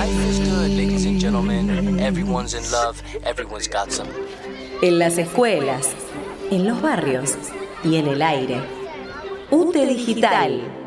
Life is good, ladies and gentlemen. Everyone's in love, everyone's got some. En las escuelas, en los barrios y en el aire. UTE Digital.